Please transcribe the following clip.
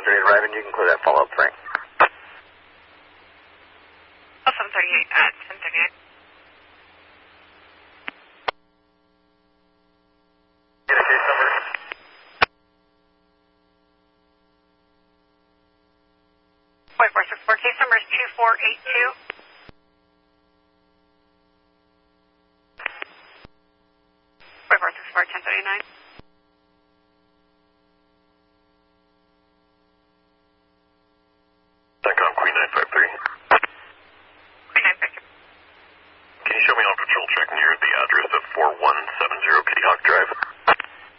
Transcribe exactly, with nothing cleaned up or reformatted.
ready to arrive, and you can clear that follow-up, Frank. Oh, seven thirty-eight at ten thirty-eight. Get a case number. Point four six four, case number is two four eight two. Point four six four, ten thirty-nine.